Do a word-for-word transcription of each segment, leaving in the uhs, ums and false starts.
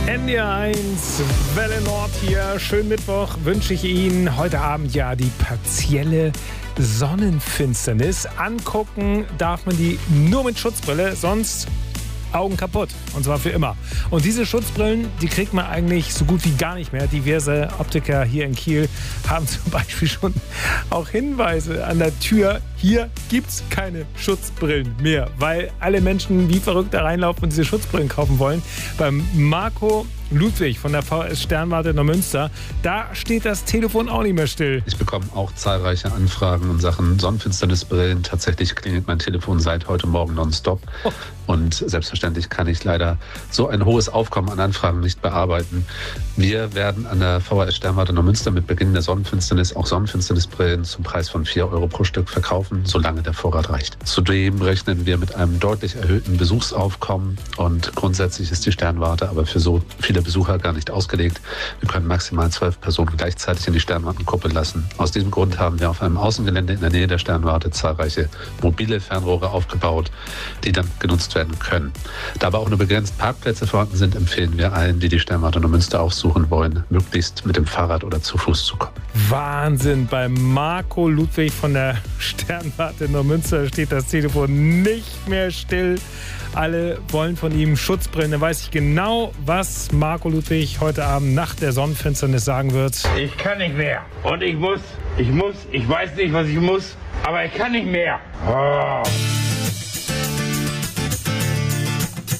N D R eins, Welle Nord hier. Schönen Mittwoch wünsche ich Ihnen. Heute Abend ja die partielle Sonnenfinsternis. Angucken darf man die nur mit Schutzbrille, sonst Augen kaputt. Und zwar für immer. Und diese Schutzbrillen, die kriegt man eigentlich so gut wie gar nicht mehr. Diverse Optiker hier in Kiel haben zum Beispiel schon auch Hinweise an der Tür. Hier gibt's keine Schutzbrillen mehr, weil alle Menschen wie verrückt da reinlaufen und diese Schutzbrillen kaufen wollen. Beim Marco Ludwig von der V S Sternwarte Neumünster, da steht das Telefon auch nicht mehr still. Ich bekomme auch zahlreiche Anfragen in Sachen Sonnenfinsternisbrillen. Tatsächlich klingelt mein Telefon seit heute Morgen nonstop. Oh. Und selbstverständlich kann ich leider so ein hohes Aufkommen an Anfragen nicht bearbeiten. Wir werden an der V S Sternwarte Neumünster mit Beginn der Sonnenfinsternis auch Sonnenfinsternisbrillen zum Preis von vier Euro pro Stück verkaufen, solange der Vorrat reicht. Zudem rechnen wir mit einem deutlich erhöhten Besuchsaufkommen und grundsätzlich ist die Sternwarte aber für so viele Besucher gar nicht ausgelegt. Wir können maximal zwölf Personen gleichzeitig in die Sternwartengruppe lassen. Aus diesem Grund haben wir auf einem Außengelände in der Nähe der Sternwarte zahlreiche mobile Fernrohre aufgebaut, die dann genutzt werden können. Da aber auch nur begrenzt Parkplätze vorhanden sind, empfehlen wir allen, die die Sternwarte Neumünster aufsuchen wollen, möglichst mit dem Fahrrad oder zu Fuß zu kommen. Wahnsinn! Bei Marco Ludwig von der Sternwarte Neumünster steht das Telefon nicht mehr still. Alle wollen von ihm Schutzbrillen. Da weiß ich genau, was Marco Ludwig heute Abend nach der Sonnenfinsternis sagen wird. Ich kann nicht mehr. Und ich muss, ich muss, ich weiß nicht, was ich muss, aber ich kann nicht mehr. Oh.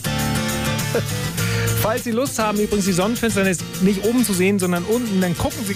Falls Sie Lust haben, übrigens die Sonnenfinsternis nicht oben zu sehen, sondern unten, dann gucken Sie